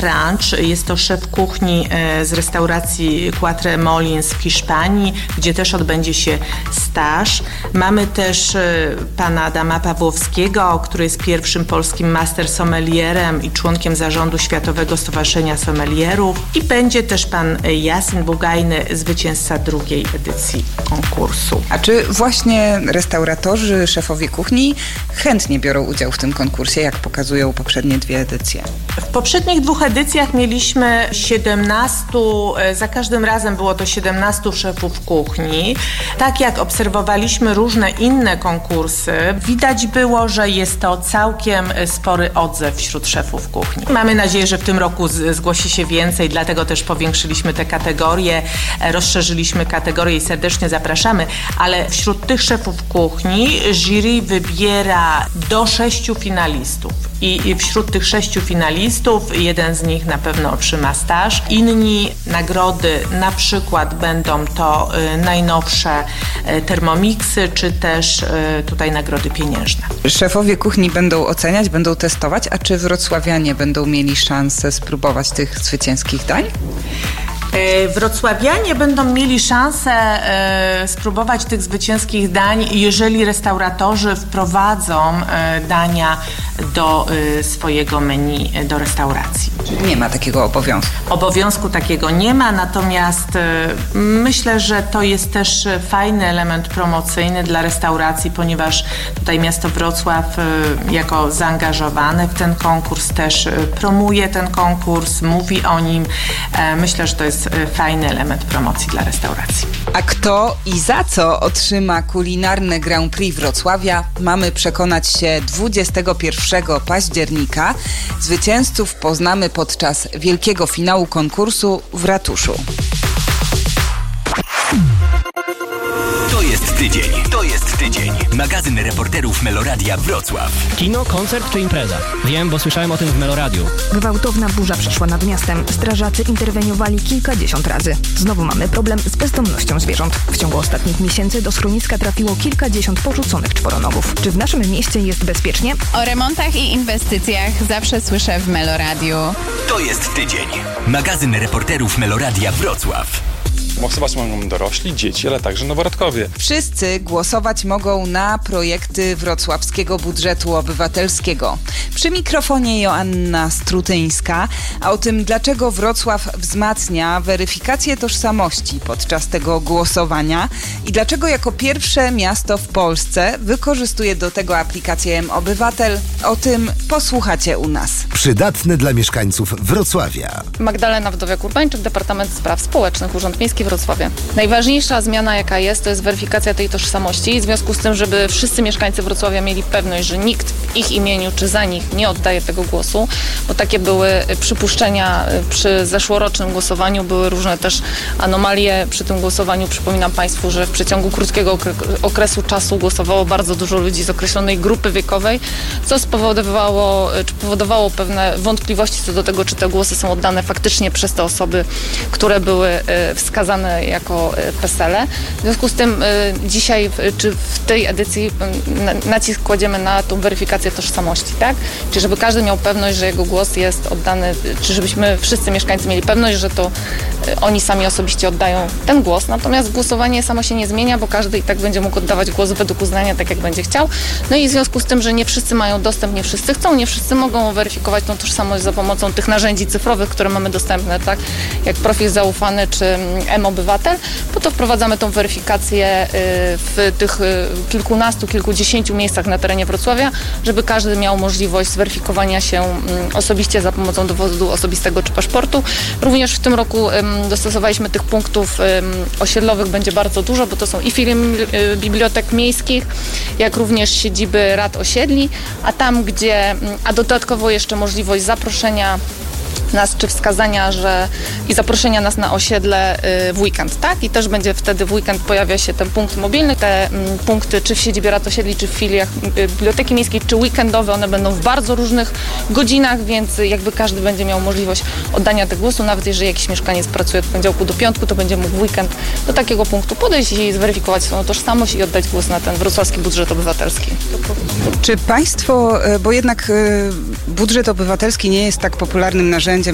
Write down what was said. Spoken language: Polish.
Crunch. Jest to szef kuchni z restauracji Quatre Molins w Hiszpanii, gdzie też odbędzie się staż. Mamy też pana Adama Pawłowskiego, który jest pierwszym polskim master sommelierem i członkiem zarządu Światowego Stowarzyszenia Sommelierów. I będzie też pan Yasin Bugajny, zwycięzca drugiej edycji konkursu. A czy właśnie restauratorzy, szefowie kuchni chętnie biorą udział w tym konkursie, jak pokazują poprzednie 2 edycje? W poprzednich 2 edycjach mieliśmy 17, za każdym razem było to 17 szefów kuchni. Tak jak obserwowaliśmy różne inne konkursy, widać było, że jest to całkiem spory odzew wśród szefów kuchni. Mamy nadzieję, że w tym roku zgłosi się więcej, dlatego też powiększyliśmy te kategorie, rozszerzyliśmy kategorie i serdecznie zapraszamy, ale wśród tych szefów kuchni jury wybiera do 6 finalistów. I wśród tych 6 finalistów jeden z nich na pewno otrzyma staż. Inni nagrody na przykład będą to najnowsze Thermomiksy, czy też tutaj nagrody pieniężne. Szefowie kuchni będą oceniać, będą testować, a czy wrocławianie będą mieli szansę spróbować tych zwycięskich dań? Wrocławianie będą mieli szansę spróbować tych zwycięskich dań, jeżeli restauratorzy wprowadzą dania do swojego menu, do restauracji. Czyli nie ma takiego obowiązku? Obowiązku takiego nie ma, natomiast myślę, że to jest też fajny element promocyjny dla restauracji, ponieważ tutaj miasto Wrocław jako zaangażowane w ten konkurs też promuje ten konkurs, mówi o nim. Myślę, że to jest fajny element promocji dla restauracji. A kto i za co otrzyma kulinarne Grand Prix Wrocławia, mamy przekonać się 21 października. Zwycięzców poznamy podczas wielkiego finału konkursu w ratuszu. To jest tydzień. To jest tydzień. Magazyn reporterów Meloradia Wrocław. Kino, koncert czy impreza? Wiem, bo słyszałem o tym w Meloradiu. Gwałtowna burza przeszła nad miastem. Strażacy interweniowali kilkadziesiąt razy. Znowu mamy problem z bezdomnością zwierząt. W ciągu ostatnich miesięcy do schroniska trafiło kilkadziesiąt porzuconych czworonogów. Czy w naszym mieście jest bezpiecznie? O remontach i inwestycjach zawsze słyszę w Meloradiu. To jest tydzień. Magazyn reporterów Meloradia Wrocław. Głosować mogą dorośli, dzieci, ale także noworodkowie. Wszyscy głosować mogą na projekty wrocławskiego budżetu obywatelskiego. Przy mikrofonie Joanna Strutyńska, a o tym, dlaczego Wrocław wzmacnia weryfikację tożsamości podczas tego głosowania i dlaczego jako pierwsze miasto w Polsce wykorzystuje do tego aplikację mObywatel, o tym posłuchacie u nas. Przydatne dla mieszkańców Wrocławia. Magdalena Wdowiak-Urbańczyk, Departament Spraw Społecznych, Urząd Miejski Wrocławia. Najważniejsza zmiana, jaka jest, to jest weryfikacja tej tożsamości. W związku z tym, żeby wszyscy mieszkańcy Wrocławia mieli pewność, że nikt w ich imieniu czy za nich nie oddaje tego głosu, bo takie były przypuszczenia przy zeszłorocznym głosowaniu, były różne też anomalie przy tym głosowaniu. Przypominam Państwu, że w przeciągu krótkiego okresu czasu głosowało bardzo dużo ludzi z określonej grupy wiekowej, co powodowało pewne wątpliwości co do tego, czy te głosy są oddane faktycznie przez te osoby, które były wskazane jako PESEL-e. W związku z tym dzisiaj, czy w tej edycji nacisk kładziemy na tą weryfikację tożsamości, tak? Czyli żeby każdy miał pewność, że jego głos jest oddany, czy żebyśmy wszyscy mieszkańcy mieli pewność, że to oni sami osobiście oddają ten głos. Natomiast głosowanie samo się nie zmienia, bo każdy i tak będzie mógł oddawać głos według uznania, tak jak będzie chciał. No i w związku z tym, że nie wszyscy mają dostęp, nie wszyscy chcą, nie wszyscy mogą weryfikować tą tożsamość za pomocą tych narzędzi cyfrowych, które mamy dostępne, tak? Jak profil zaufany czy mObywatel, po to wprowadzamy tą weryfikację w tych kilkudziesięciu miejscach na terenie Wrocławia, żeby każdy miał możliwość zweryfikowania się osobiście za pomocą dowodu osobistego czy paszportu. Również w tym roku dostosowaliśmy tych punktów osiedlowych, będzie bardzo dużo, bo to są i filie bibliotek miejskich, jak również siedziby rad osiedli, a dodatkowo jeszcze możliwość zaproszenia nas, czy wskazania, i zaproszenia nas na osiedle w weekend, tak? I też będzie wtedy w weekend pojawia się ten punkt mobilny. Te punkty, czy w siedzibie rad osiedli, czy w filiach Biblioteki Miejskiej, czy weekendowe, one będą w bardzo różnych godzinach, więc jakby każdy będzie miał możliwość oddania tego głosu, nawet jeżeli jakiś mieszkaniec pracuje od poniedziałku do piątku, to będzie mógł w weekend do takiego punktu podejść i zweryfikować swoją tożsamość i oddać głos na ten wrocławski budżet obywatelski. Czy państwo, bo jednak budżet obywatelski nie jest tak popularnym narzędziem